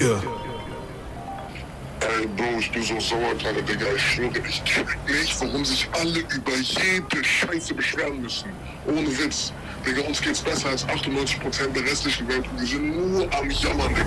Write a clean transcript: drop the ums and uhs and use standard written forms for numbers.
Ja. Ey, Bro, ich bin so sauer gerade, Digga. Ich schwöre, ich check nicht, warum sich alle über jede Scheiße beschweren müssen. Ohne Witz. Digga, uns geht's besser als 98% der restlichen Welt und wir sind nur am Jammern, Digga.